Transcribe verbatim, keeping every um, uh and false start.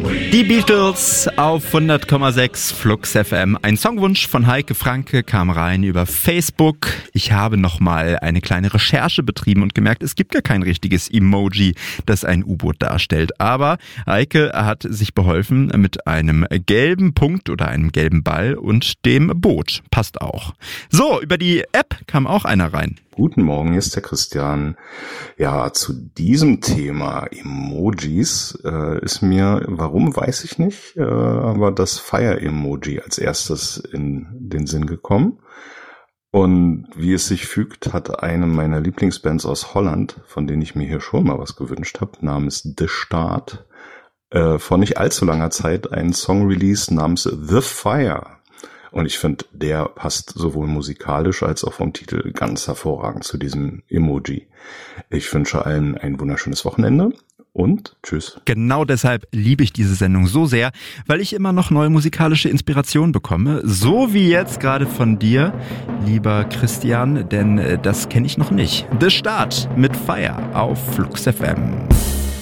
Die Beatles auf hundert Komma sechs Flux F M. Ein Songwunsch von Heike Franke kam rein über Facebook. Ich habe nochmal eine kleine Recherche betrieben und gemerkt, es gibt gar kein richtiges Emoji, das ein U-Boot darstellt. Aber Heike hat sich beholfen mit einem gelben Punkt oder einem gelben Ball und dem Boot. Passt auch. So, über die App kam auch einer rein. Guten Morgen, hier ist der Christian. Ja, zu diesem Thema Emojis äh, ist mir, warum weiß ich nicht, äh, aber das Fire-Emoji als erstes in den Sinn gekommen. Und wie es sich fügt, hat eine meiner Lieblingsbands aus Holland, von denen ich mir hier schon mal was gewünscht habe, namens The Start, äh, vor nicht allzu langer Zeit einen Song-Release namens The Fire. Und ich finde, der passt sowohl musikalisch als auch vom Titel ganz hervorragend zu diesem Emoji. Ich wünsche allen ein wunderschönes Wochenende und tschüss. Genau deshalb liebe ich diese Sendung so sehr, weil ich immer noch neue musikalische Inspiration bekomme. So wie jetzt gerade von dir, lieber Christian, denn das kenne ich noch nicht. The Start mit Fire auf Flux F M.